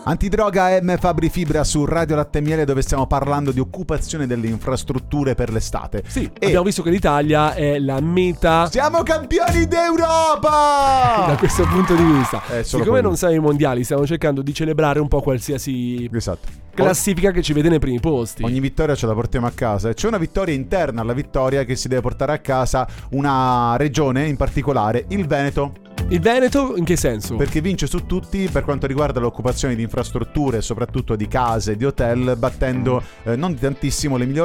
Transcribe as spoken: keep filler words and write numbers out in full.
Antidroga M Fabri Fibra su Radio Latte e Miele, dove stiamo parlando di occupazione delle infrastrutture per l'estate. Sì, e abbiamo visto che l'Italia è la meta. Siamo campioni d'Europa! Da questo punto di vista. Eh, Siccome quello. non siamo ai mondiali, stiamo cercando di celebrare un po' qualsiasi Esatto. classifica che ci vede nei primi posti. Ogni vittoria ce la portiamo a casa. E c'è una vittoria interna alla vittoria che si deve portare a casa una regione in particolare, il Veneto. Il Veneto in che senso? Perché vince su tutti per quanto riguarda l'occupazione di infrastrutture, soprattutto di case, di hotel, battendo eh, non di tantissimo l'Emilia